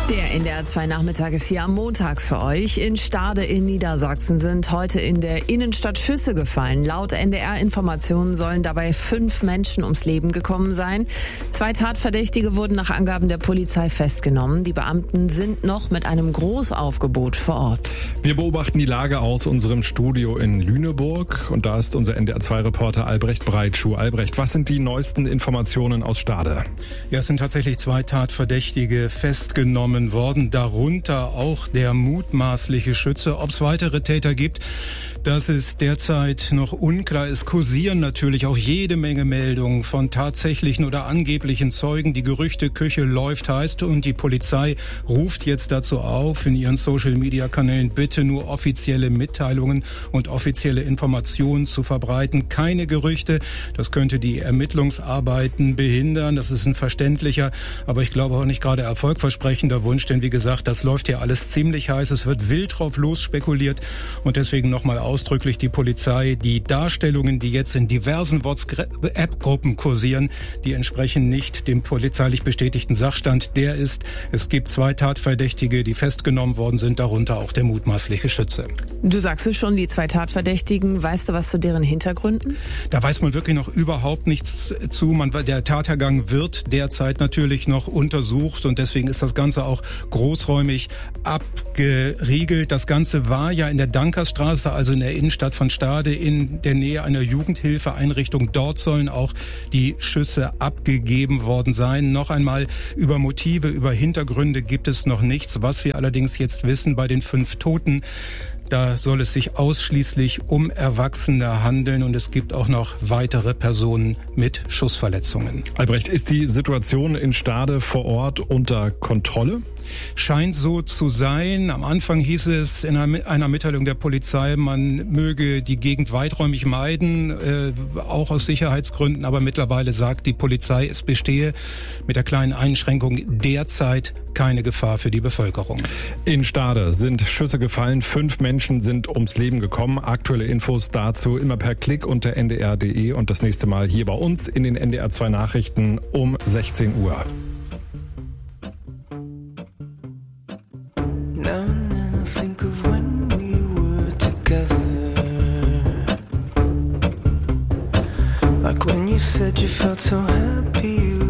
Der NDR 2 Nachmittag ist hier am Montag für euch. In Stade in Niedersachsen sind heute in der Innenstadt Schüsse gefallen. Laut NDR-Informationen sollen dabei 5 Menschen ums Leben gekommen sein. 2 Tatverdächtige wurden nach Angaben der Polizei festgenommen. Die Beamten sind noch mit einem Großaufgebot vor Ort. Wir beobachten die Lage aus unserem Studio in Lüneburg. Und da ist unser NDR 2-Reporter Albrecht Breitschuh. Albrecht, was sind die neuesten Informationen aus Stade? Ja, es sind tatsächlich 2 Tatverdächtige festgenommen worden, darunter auch der mutmaßliche Schütze. Ob es weitere Täter gibt, das ist derzeit noch unklar. Es kursieren natürlich auch jede Menge Meldungen von tatsächlichen oder angeblichen Zeugen. Die Gerüchteküche läuft heiß und die Polizei ruft jetzt dazu auf, in ihren Social-Media-Kanälen bitte nur offizielle Mitteilungen und offizielle Informationen zu verbreiten. Keine Gerüchte, das könnte die Ermittlungsarbeiten behindern. Das ist ein verständlicher, aber ich glaube auch nicht gerade erfolgversprechender Wunsch, denn wie gesagt, das läuft hier alles ziemlich heiß. Es wird wild drauf los spekuliert und deswegen nochmal ausdrücklich die Polizei. Die Darstellungen, die jetzt in diversen WhatsApp-Gruppen kursieren, die entsprechen nicht dem polizeilich bestätigten Sachstand. Der ist, es gibt 2 Tatverdächtige, die festgenommen worden sind, darunter auch der mutmaßliche Schütze. Du sagst es schon, die 2 Tatverdächtigen. Weißt du was zu deren Hintergründen? Da weiß man wirklich noch überhaupt nichts zu. Der Tathergang wird derzeit natürlich noch untersucht und deswegen ist das Ganze auch großräumig abgeriegelt. Das Ganze war ja in der Dankersstraße, also in der Innenstadt von Stade, in der Nähe einer Jugendhilfeeinrichtung. Dort sollen auch die Schüsse abgegeben worden sein. Noch einmal, über Motive, über Hintergründe gibt es noch nichts. Was wir allerdings jetzt wissen, bei den 5 Toten, da soll es sich ausschließlich um Erwachsene handeln und es gibt auch noch weitere Personen mit Schussverletzungen. Albrecht, ist die Situation in Stade vor Ort unter Kontrolle? Scheint so zu sein. Am Anfang hieß es in einer Mitteilung der Polizei, man möge die Gegend weiträumig meiden, auch aus Sicherheitsgründen. Aber mittlerweile sagt die Polizei, es bestehe mit der kleinen Einschränkung derzeit keine Gefahr für die Bevölkerung. In Stade sind Schüsse gefallen, 5 Menschen sind ums Leben gekommen. Aktuelle Infos dazu immer per Klick unter ndr.de und das nächste Mal hier bei uns in den NDR 2 Nachrichten um 16 Uhr. Now and then I think of when we were together, like when you said you felt so happy.